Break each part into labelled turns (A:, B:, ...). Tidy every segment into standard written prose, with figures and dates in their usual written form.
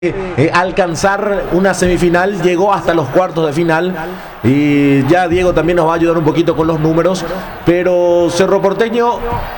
A: alcanzar una semifinal, llegó hasta los cuartos de final y ya Diego también nos va a ayudar un poquito con los números, pero Cerro Porteño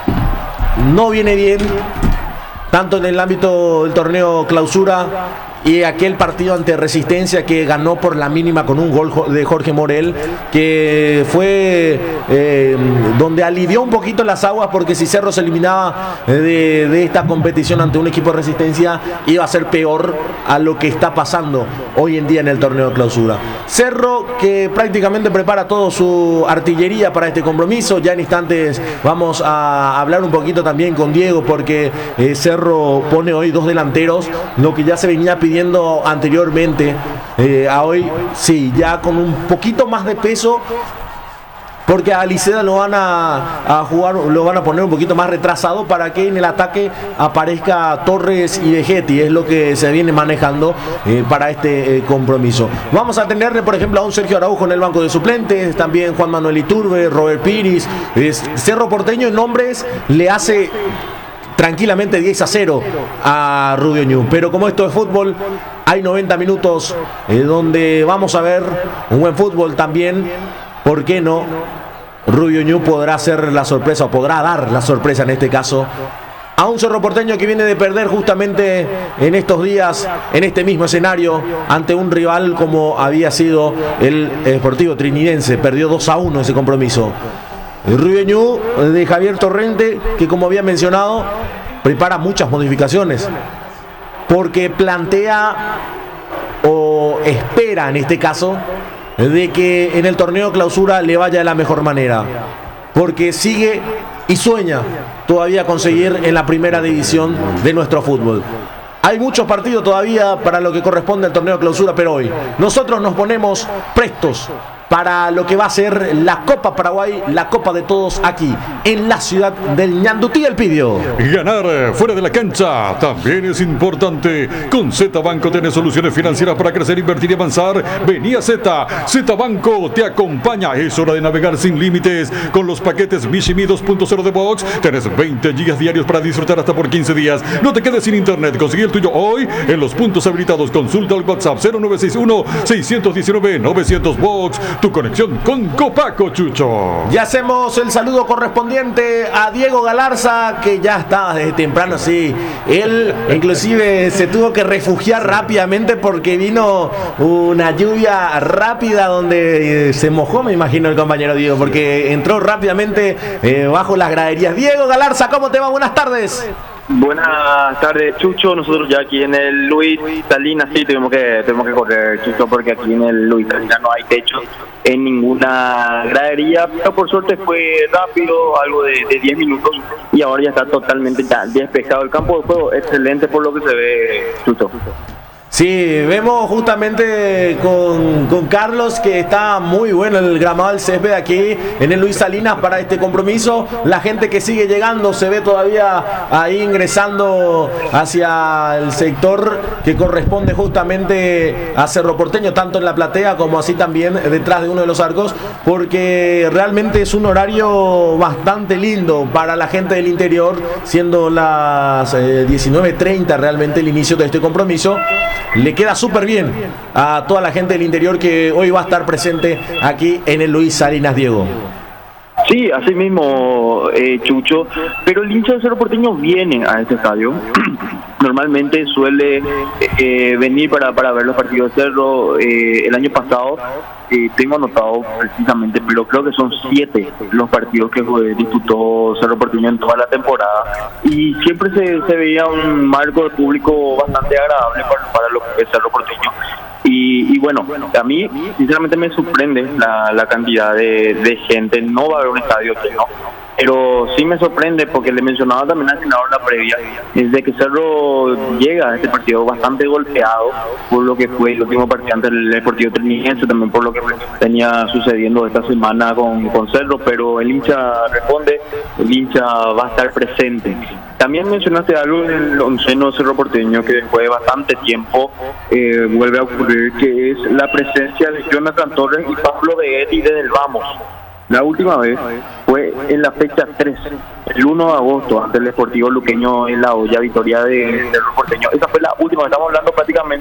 A: no viene bien, tanto en el ámbito del torneo clausura y aquel partido ante Resistencia que ganó por la mínima con un gol de Jorge Morel, que fue donde alivió un poquito las aguas, porque si Cerro se eliminaba de esta competición ante un equipo de Resistencia, iba a ser peor a lo que está pasando hoy en día en el torneo de clausura. Cerro que prácticamente prepara toda su artillería para este compromiso. Ya en instantes vamos a hablar un poquito también con Diego, porque Cerro pone hoy dos delanteros, lo que ya se venía pidiendo anteriormente, a hoy sí, ya con un poquito más de peso, porque a Liceda lo van a jugar, lo van a poner un poquito más retrasado para que en el ataque aparezca Torres y Vegetti. Es lo que se viene manejando para este compromiso. Vamos a tenerle, por ejemplo, a un Sergio Araujo en el banco de suplentes, también Juan Manuel Iturbe, Robert Piris. Cerro Porteño en nombres le hace tranquilamente 10-0 a Rubio Ñu, pero como esto es fútbol, hay 90 minutos donde vamos a ver un buen fútbol también. ¿Por qué no? Rubio Ñu podrá hacer la sorpresa, o podrá dar la sorpresa en este caso a un Cerro Porteño que viene de perder justamente en estos días, en este mismo escenario, ante un rival como había sido el Sportivo Trinidense. Perdió 2-1 ese compromiso. Rubio Ñu de Javier Torrente, que como había mencionado, prepara muchas modificaciones, porque plantea o espera en este caso de que en el torneo clausura le vaya de la mejor manera, porque sigue y sueña todavía conseguir en la primera división de nuestro fútbol. Hay muchos partidos todavía para lo que corresponde al torneo clausura, pero hoy nosotros nos ponemos prestos para lo que va a ser la Copa Paraguay, la Copa de Todos, aquí en la ciudad del Ñandutí Elpidio.
B: Ganar fuera de la cancha también es importante. Con Z Banco tienes soluciones financieras para crecer, invertir y avanzar. Vení a Z Banco te acompaña. Es hora de navegar sin límites con los paquetes Mishimi 2.0 de Box. Tenés 20 gigas diarios para disfrutar hasta por 15 días. No te quedes sin internet. Consigue el tuyo hoy en los puntos habilitados. Consulta al WhatsApp 0961 619 900 Box. Tu conexión con Copaco, Chucho.
A: Y hacemos el saludo correspondiente a Diego Galarza, que ya estaba desde temprano, sí. Él inclusive se tuvo que refugiar rápidamente porque vino una lluvia rápida donde se mojó, me imagino, el compañero Diego, porque entró rápidamente bajo las graderías. Diego Galarza, ¿cómo te va? Buenas tardes.
C: Buenas tardes, Chucho. Nosotros ya aquí en el Luis Salinas sí tenemos que correr, Chucho, porque aquí en el Luis Salinas no hay techo en ninguna gradería, pero por suerte fue rápido, algo de 10 minutos, y ahora ya está totalmente ya despejado el campo de juego. Excelente por lo que se ve, Chucho.
A: Sí, vemos justamente con Carlos que está muy bueno el gramado del césped aquí en el Luis Salinas para este compromiso. La gente que sigue llegando se ve todavía ahí ingresando hacia el sector que corresponde justamente a Cerro Porteño, tanto en la platea como así también detrás de uno de los arcos, porque realmente es un horario bastante lindo para la gente del interior, siendo las 19:30 realmente el inicio de este compromiso. Le queda súper bien a toda la gente del interior que hoy va a estar presente aquí en el Luis Salinas, Diego.
C: Sí, así mismo, Chucho, pero el hincha de Cerro Porteño viene a este estadio. Normalmente suele venir para ver los partidos de Cerro. El año pasado tengo anotado precisamente, pero creo que son 7 los partidos que disputó Cerro Porteño en toda la temporada, y siempre se veía un marco de público bastante agradable para lo que es Cerro Porteño. Y bueno, a mí sinceramente me sorprende la cantidad de gente. No va a haber un estadio lleno, pero sí me sorprende porque le mencionaba también al senador la previa, es de que Cerro llega a este partido bastante golpeado por lo que fue el último partido ante el Deportivo Trinidense, también por lo que venía sucediendo esta semana con Cerro, pero el hincha responde, el hincha va a estar presente. También mencionaste algo en el onceno de Cerro Porteño que después de bastante tiempo vuelve a ocurrir, que es la presencia de Jonathan Torres y Pablo Vegetti desde el Vamos. La última vez fue en la fecha 3, el 1 de agosto, ante el Sportivo Luqueño en la olla, victoria de Cerro Porteño. Esa fue la última, estamos hablando prácticamente